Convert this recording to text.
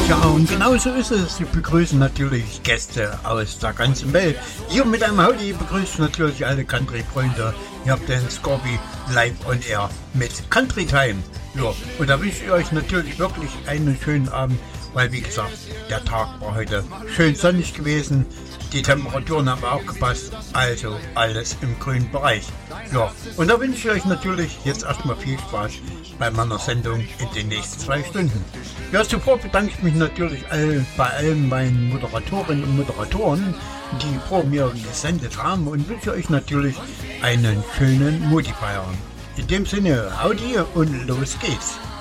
Ja, und genau so ist es. Wir begrüßen natürlich Gäste aus der ganzen Welt. Hier mit einem Howdy begrüßt natürlich alle Country-Freunde. Ihr habt den Scorby live on air mit Country Time. Ja, und da wünsche ich euch natürlich wirklich einen schönen Abend, weil wie gesagt, der Tag war heute schön sonnig gewesen. Die Temperaturen haben auch gepasst, also alles im grünen Bereich. Ja, und da wünsche ich euch natürlich jetzt erstmal viel Spaß bei meiner Sendung in den nächsten 2 Stunden. Ja, zuvor bedanke ich mich natürlich bei allen meinen Moderatorinnen und Moderatoren, die vor mir gesendet haben und wünsche euch natürlich einen schönen Mutti-Feierabend. In dem Sinne, Howdy und los geht's!